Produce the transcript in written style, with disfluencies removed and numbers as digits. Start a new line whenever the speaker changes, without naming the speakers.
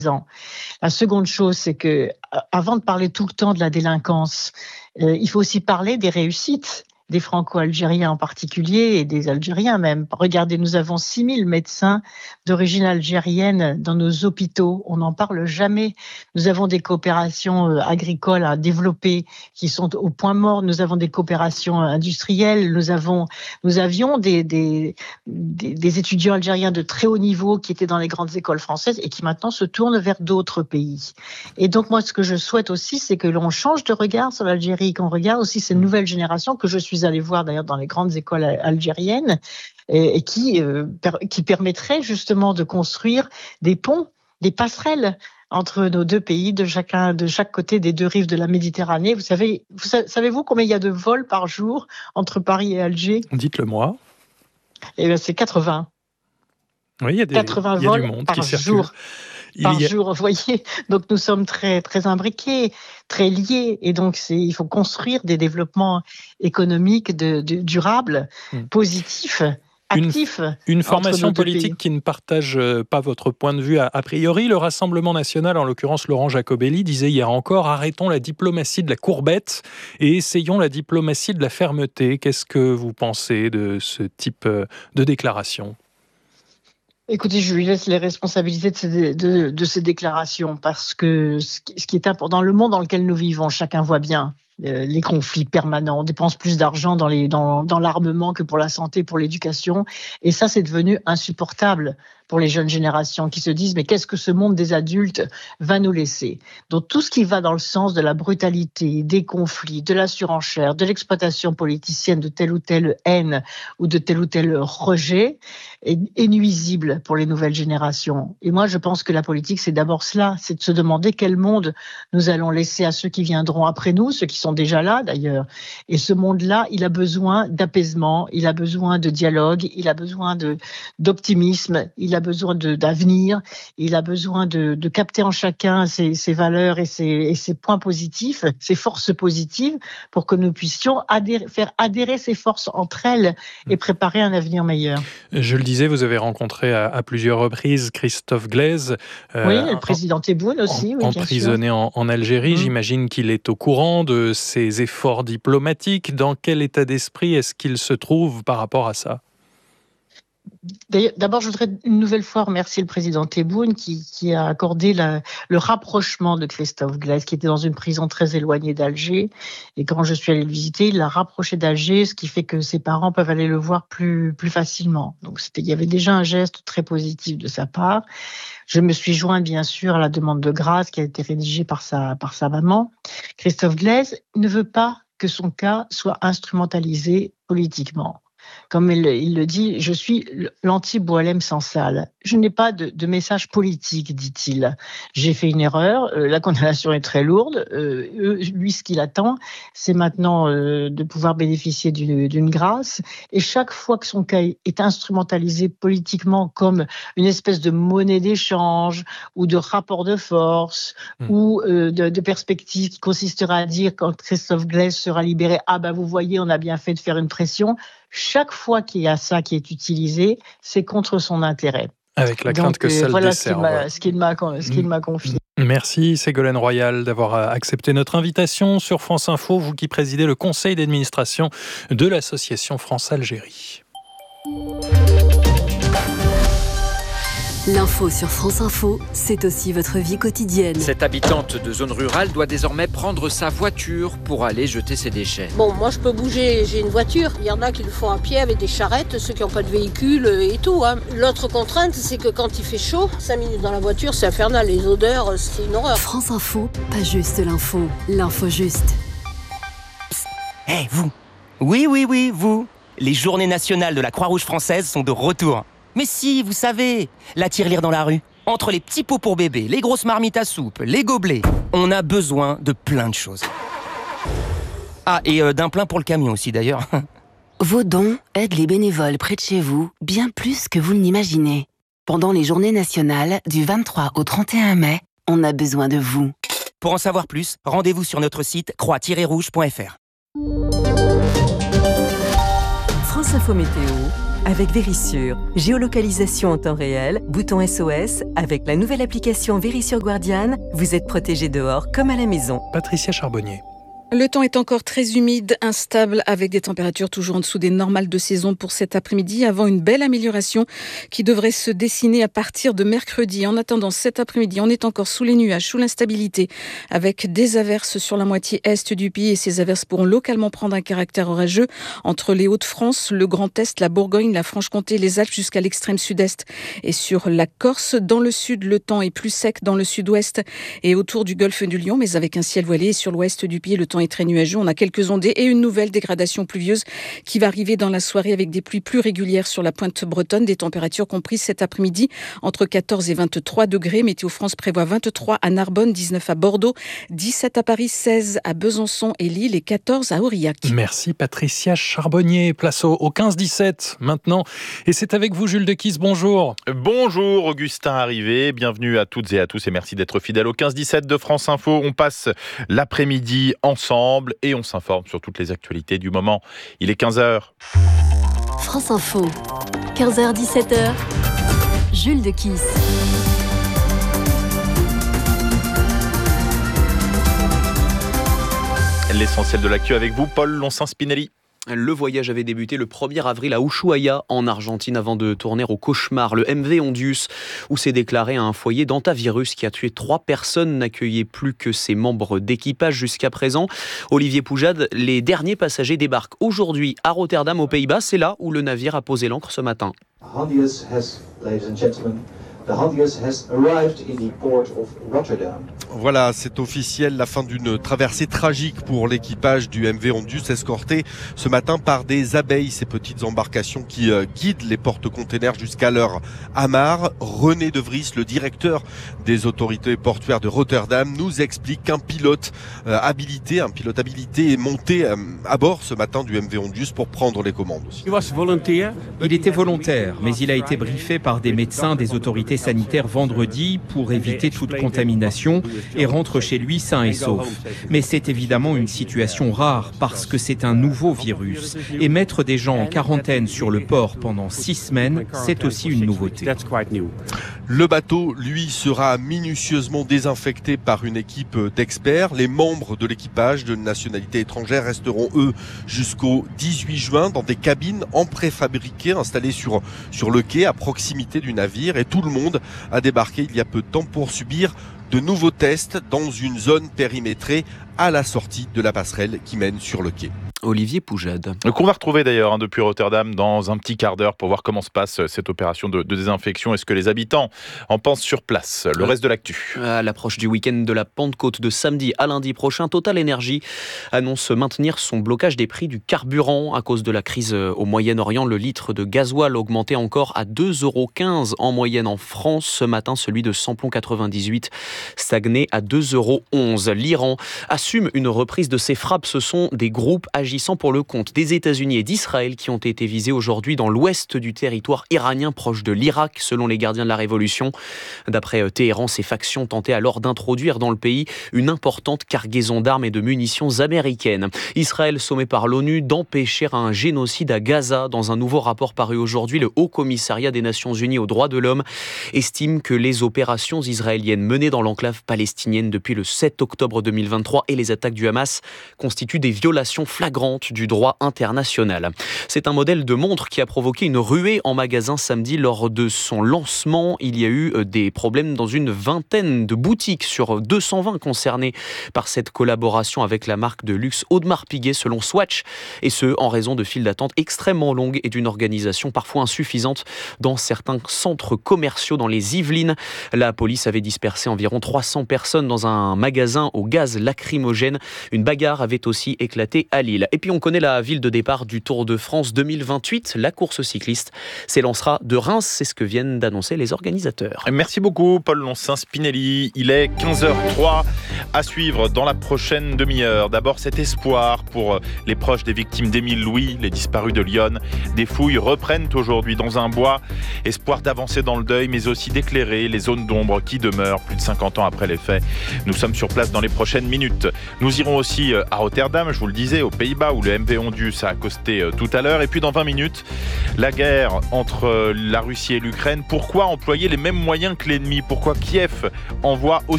La seconde chose, c'est que avant de parler tout le temps de la délinquance, il faut aussi parler des réussites des Franco-Algériens en particulier et des Algériens même. Regardez, nous avons 6000 médecins d'origine algérienne dans nos hôpitaux. On n'en parle jamais. Nous avons des coopérations agricoles à développer qui sont au point mort. Nous avons des coopérations industrielles. Nous avions des étudiants algériens de très haut niveau qui étaient dans les grandes écoles françaises et qui maintenant se tournent vers d'autres pays. Et donc moi, ce que je souhaite aussi, c'est que l'on change de regard sur l'Algérie, qu'on regarde aussi ces nouvelles générations que je suis allée voir d'ailleurs dans les grandes écoles algériennes et qui permettraient justement de construire des ponts, des passerelles entre nos deux pays, de chaque côté des deux rives de la Méditerranée. Savez-vous combien il y a de vols par jour entre Paris et Alger ?
Dites-le moi.
Eh bien, c'est 80.
Oui, il y a
80
vols
du monde par
qui
jour. Jour, vous voyez. Donc nous sommes très très imbriqués, très liés, et donc il faut construire des développements économiques durables, positifs.
Une formation politique qui ne partage pas votre point de vue a priori. Le Rassemblement national, en l'occurrence Laurent Jacobelli, disait hier encore « Arrêtons la diplomatie de la courbette et essayons la diplomatie de la fermeté ». Qu'est-ce que vous pensez de ce type de déclaration ?
Écoutez, je lui laisse les responsabilités de ces déclarations parce que ce qui est important dans le monde dans lequel nous vivons, chacun voit bien les conflits permanents. On dépense plus d'argent dans l'armement que pour la santé, pour l'éducation. Et ça, c'est devenu insupportable pour les jeunes générations qui se disent « mais qu'est-ce que ce monde des adultes va nous laisser ?» Donc tout ce qui va dans le sens de la brutalité, des conflits, de la surenchère, de l'exploitation politicienne de telle ou telle haine ou de tel ou tel rejet est nuisible pour les nouvelles générations. Et moi, je pense que la politique, c'est d'abord cela, c'est de se demander quel monde nous allons laisser à ceux qui viendront après nous, ceux qui sont déjà là d'ailleurs. Et ce monde-là, il a besoin d'apaisement, il a besoin de dialogue, il a besoin d'optimisme, il a besoin d'avenir, il a besoin de capter en chacun ses valeurs et ses points positifs, ses forces positives, pour que nous puissions faire adhérer ces forces entre elles et préparer un avenir meilleur.
Je le disais, vous avez rencontré à plusieurs reprises Christophe Glaise.
Oui, le président Tebboune aussi. Oui,
emprisonné en Algérie. J'imagine qu'il est au courant de ses efforts diplomatiques. Dans quel état d'esprit est-ce qu'il se trouve par rapport à ça ?
D'abord, je voudrais une nouvelle fois remercier le président Tebboune qui a accordé le rapprochement de Christophe Glaise, qui était dans une prison très éloignée d'Alger. Et quand je suis allée le visiter, il l'a rapproché d'Alger, ce qui fait que ses parents peuvent aller le voir plus facilement. Donc, il y avait déjà un geste très positif de sa part. Je me suis jointe, bien sûr, à la demande de grâce qui a été rédigée par sa maman. Christophe Glaise ne veut pas que son cas soit instrumentalisé politiquement. Comme il le dit, je suis l'anti-Boualem Sansal. Je n'ai pas de message politique, dit-il. J'ai fait une erreur, la condamnation est très lourde. Lui, ce qu'il attend, c'est maintenant de pouvoir bénéficier d'une grâce. Et chaque fois que son cas est instrumentalisé politiquement comme une espèce de monnaie d'échange ou de rapport de force ou de perspective qui consistera à dire quand Christophe Glaise sera libéré, ah ben vous voyez, on a bien fait de faire une pression. Chaque fois qu'il y a ça qui est utilisé, c'est contre son intérêt.
Avec la crainte que ça le desserve.
Voilà ce qu'il m'a confié.
Merci Ségolène Royal d'avoir accepté notre invitation sur France Info, vous qui présidez le conseil d'administration de l'association France-Algérie.
L'info sur France Info, c'est aussi votre vie quotidienne.
Cette habitante de zone rurale doit désormais prendre sa voiture pour aller jeter ses déchets.
Bon, moi je peux bouger, j'ai une voiture. Il y en a qui le font à pied avec des charrettes, ceux qui n'ont pas de véhicule et tout. L'autre contrainte, c'est que quand il fait chaud, 5 minutes dans la voiture, c'est infernal. Les odeurs, c'est une horreur.
France Info, pas juste l'info, l'info juste.
Hé, vous. Oui, vous. Les journées nationales de la Croix-Rouge française sont de retour. Mais si, vous savez, la tirelire dans la rue. Entre les petits pots pour bébé, les grosses marmites à soupe, les gobelets, on a besoin de plein de choses. Ah, et d'un plein pour le camion aussi d'ailleurs.
Vos dons aident les bénévoles près de chez vous bien plus que vous ne l'imaginez. Pendant les journées nationales du 23 au 31 mai, on a besoin de vous.
Pour en savoir plus, rendez-vous sur notre site croix-rouge.fr.
France Info Météo
avec Vérissure. Géolocalisation en temps réel, bouton SOS. Avec la nouvelle application Vérissure Guardian, vous êtes protégé dehors comme à la maison.
Patricia Charbonnier.
Le temps est encore très humide, instable, avec des températures toujours en dessous des normales de saison pour cet après-midi, avant une belle amélioration qui devrait se dessiner à partir de mercredi. En attendant cet après-midi, on est encore sous les nuages, sous l'instabilité, avec des averses sur la moitié est du pays, et ces averses pourront localement prendre un caractère orageux entre les Hauts-de-France, le Grand Est, la Bourgogne, la Franche-Comté, les Alpes jusqu'à l'extrême sud-est et sur la Corse. Dans le sud, le temps est plus sec dans le sud-ouest et autour du golfe du Lion, mais avec un ciel voilé. Et sur l'ouest du pays, le temps est très nuageux. On a quelques ondées et une nouvelle dégradation pluvieuse qui va arriver dans la soirée avec des pluies plus régulières sur la pointe bretonne. Des températures comprises cet après-midi entre 14 et 23 degrés. Météo France prévoit 23 à Narbonne, 19 à Bordeaux, 17 à Paris, 16 à Besançon et Lille et 14 à Aurillac.
Merci Patricia Charbonnier. Place au 15-17 maintenant. Et c'est avec vous Jules Dequisse, bonjour.
Bonjour Augustin Arrivé, bienvenue à toutes et à tous et merci d'être fidèles au 15-17 de France Info. On passe l'après-midi ensemble et on s'informe sur toutes les actualités du moment. Il est 15h.
France Info, 15h-17h, Jules Dequisse.
L'essentiel de l'actu avec vous, Paul Loncin-Spinelli.
Le voyage avait débuté le 1er avril à Ushuaia, en Argentine, avant de tourner au cauchemar. Le MV Ondius, où s'est déclaré un foyer d'hantavirus qui a tué 3 personnes, n'accueillait plus que ses membres d'équipage jusqu'à présent. Olivier Poujade, les derniers passagers débarquent aujourd'hui à Rotterdam, aux Pays-Bas. C'est là où le navire a posé l'ancre ce matin.
Hondius has, ladies and gentlemen, the Hondius has arrived in the port of Rotterdam.
Voilà, c'est officiel, la fin d'une traversée tragique pour l'équipage du MV Ondius, escorté ce matin par des abeilles, ces petites embarcations qui guident les porte-containers jusqu'à leur amarre. René De Vries, le directeur des autorités portuaires de Rotterdam, nous explique qu'un pilote habilité est monté à bord ce matin du MV Ondius pour prendre les commandes aussi.
Il était volontaire, mais il a été briefé par des médecins des autorités sanitaires vendredi pour éviter toute contamination et rentre chez lui sain et sauf. Mais c'est évidemment une situation rare parce que c'est un nouveau virus. Et mettre des gens en quarantaine sur le port pendant 6 semaines, c'est aussi une nouveauté.
Le bateau, lui, sera minutieusement désinfecté par une équipe d'experts. Les membres de l'équipage de nationalité étrangère resteront, eux, jusqu'au 18 juin dans des cabines en préfabriqué installées sur le quai à proximité du navire. Et tout le monde a débarqué il y a peu de temps pour subir de nouveaux tests dans une zone périmétrée à la sortie de la passerelle qui mène sur le quai.
Olivier Poujade.
Qu'on va retrouver d'ailleurs depuis Rotterdam dans un petit quart d'heure pour voir comment se passe cette opération de désinfection et ce que les habitants en pensent sur place. Le reste de l'actu.
À l'approche du week-end de la Pentecôte de samedi à lundi prochain, Total Energy annonce maintenir son blocage des prix du carburant. À cause de la crise au Moyen-Orient, le litre de gasoil augmentait encore à 2,15 € en moyenne en France. Ce matin, celui de samplon 98 stagnait à 2,11 €. L'Iran assume une reprise de ses frappes. Ce sont des groupes agissant pour le compte des États-Unis et d'Israël qui ont été visés aujourd'hui dans l'ouest du territoire iranien proche de l'Irak, selon les gardiens de la Révolution. D'après Téhéran, ces factions tentaient alors d'introduire dans le pays une importante cargaison d'armes et de munitions américaines. Israël sommé par l'ONU d'empêcher un génocide à Gaza. Dans un nouveau rapport paru aujourd'hui, le Haut Commissariat des Nations Unies aux droits de l'homme estime que les opérations israéliennes menées dans l'enclave palestinienne depuis le 7 octobre 2023 et les attaques du Hamas constituent des violations flagrantes du droit international. C'est un modèle de montre qui a provoqué une ruée en magasin samedi lors de son lancement. Il y a eu des problèmes dans une vingtaine de boutiques sur 220 concernées par cette collaboration avec la marque de luxe Audemars Piguet selon Swatch, et ce en raison de files d'attente extrêmement longues et d'une organisation parfois insuffisante dans certains centres commerciaux dans les Yvelines. La police avait dispersé environ 300 personnes dans un magasin au gaz lacrymogène. Une bagarre avait aussi éclaté à Lille. Et puis on connaît la ville de départ du Tour de France 2028. La course cycliste s'élancera de Reims. C'est ce que viennent d'annoncer les organisateurs.
Merci beaucoup Paul Loncin-Spinelli. Il est 15h03. À suivre dans la prochaine demi-heure. D'abord, cet espoir pour les proches des victimes d'Émile Louis, les disparus de Lyon. Des fouilles reprennent aujourd'hui dans un bois. Espoir d'avancer dans le deuil, mais aussi d'éclairer les zones d'ombre qui demeurent plus de 50 ans après les faits. Nous sommes sur place dans les prochaines minutes. Nous irons aussi à Rotterdam, je vous le disais, aux Pays-Bas, où le MV Ondus a accosté tout à l'heure. Et puis dans 20 minutes, la guerre entre la Russie et l'Ukraine. Pourquoi employer les mêmes moyens que l'ennemi ? Pourquoi Kiev envoie aussi